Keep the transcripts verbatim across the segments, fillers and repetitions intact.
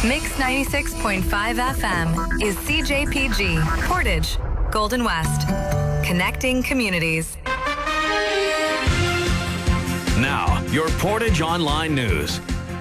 Mix ninety-six point five F M is C J P G, Portage, Golden West. Connecting communities. Now, your Portage Online News.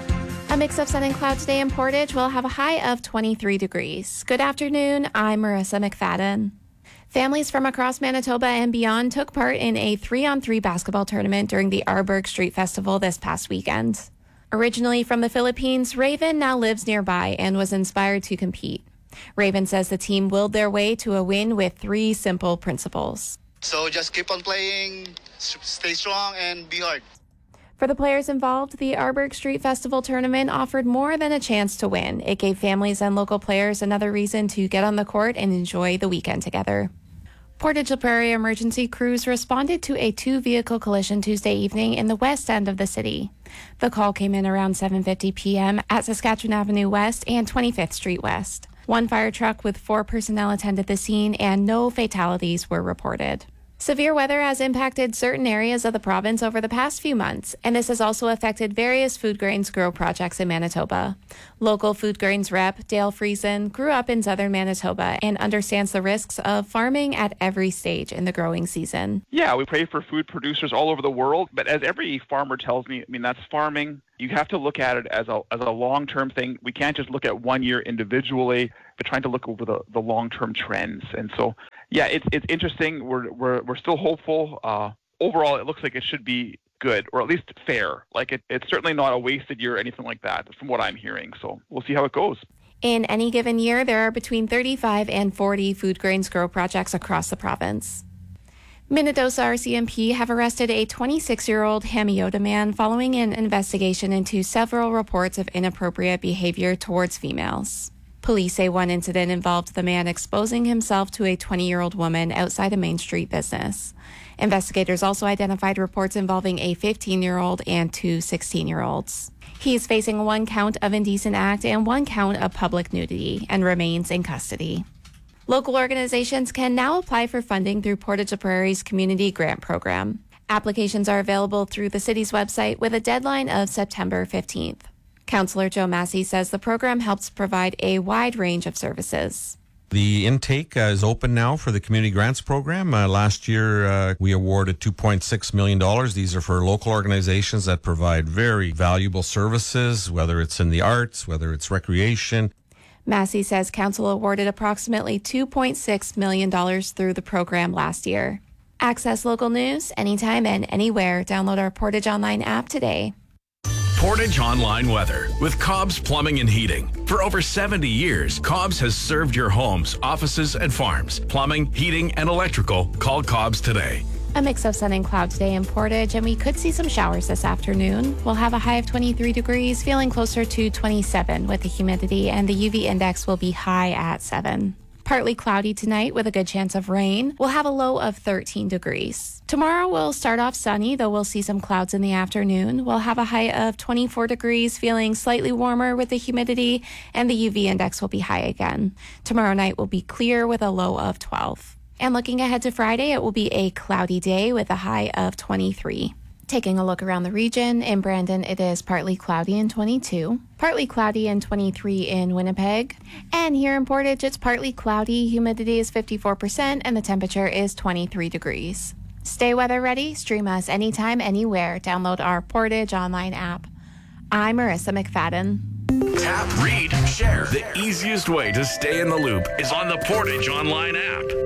A mix of sun and cloud today in Portage will have a high of twenty-three degrees. Good afternoon, I'm Marissa McFadden. Families from across Manitoba and beyond took part in a three-on-three basketball tournament during the Arborg Street Festival this past weekend. Originally from the Philippines, Raven now lives nearby and was inspired to compete. Raven says the team willed their way to a win with three simple principles. So just keep on playing, stay strong, and be hard. For the players involved, the Arborg Street Festival tournament offered more than a chance to win. It gave families and local players another reason to get on the court and enjoy the weekend together. Portage La Prairie emergency crews responded to a two-vehicle collision Tuesday evening in the west end of the city. The call came in around seven fifty p.m. at Saskatchewan Avenue West and twenty-fifth Street West. One fire truck with four personnel attended the scene and no fatalities were reported. Severe weather has impacted certain areas of the province over the past few months, and this has also affected various food grains grow projects in Manitoba. Local food grains rep Dale Friesen grew up in southern Manitoba and understands the risks of farming at every stage in the growing season. Yeah, we pray for food producers all over the world, but as every farmer tells me, I mean, that's farming. You have to look at it as a as a long-term thing. We can't just look at one year individually, but trying to look over the, the long-term trends. And so, yeah, it's it's interesting. We're we're we're still hopeful. Uh, overall, it looks like it should be good, or at least fair. Like it, it's certainly not a wasted year or anything like that, from what I'm hearing. So we'll see how it goes. In any given year, there are between thirty-five and forty food grains grow projects across the province. Minnedosa R C M P have arrested a twenty-six-year-old Hamiota man following an investigation into several reports of inappropriate behavior towards females. Police say one incident involved the man exposing himself to a twenty-year-old woman outside a Main Street business. Investigators also identified reports involving a fifteen-year-old and two sixteen-year-olds. He is facing one count of indecent act and one count of public nudity and remains in custody. Local organizations can now apply for funding through Portage La Prairie's Community Grant Program. Applications are available through the city's website with a deadline of September fifteenth. Councillor Joe Massey says the program helps provide a wide range of services. The intake uh, is open now for the Community Grants Program. Uh, last year, uh, we awarded two point six million dollars. These are for local organizations that provide very valuable services, whether it's in the arts, whether it's recreation. Massey says council awarded approximately two point six million dollars through the program last year. Access local news anytime and anywhere. Download our Portage Online app today. Portage Online Weather with Cobb's Plumbing and Heating. For over seventy years, Cobb's has served your homes, offices, and farms. Plumbing, heating, and electrical. Call Cobb's today. A mix of sun and cloud today in Portage, and we could see some showers this afternoon. We'll have a high of twenty-three degrees, feeling closer to twenty-seven with the humidity, and the U V index will be high at seven. Partly cloudy tonight with a good chance of rain. We'll have a low of thirteen degrees. Tomorrow we'll start off sunny, though we'll see some clouds in the afternoon. We'll have a high of twenty-four degrees, feeling slightly warmer with the humidity, and the U V index will be high again. Tomorrow night will be clear with a low of twelve. And looking ahead to Friday, it will be a cloudy day with a high of twenty-three. Taking a look around the region, in Brandon, it is partly cloudy and twenty-two, partly cloudy and twenty-three in Winnipeg. And here in Portage, it's partly cloudy, humidity is fifty-four percent, and the temperature is twenty-three degrees. Stay weather ready, stream us anytime, anywhere. Download our Portage Online app. I'm Marissa McFadden. Tap, read, share. The easiest way to stay in the loop is on the Portage Online app.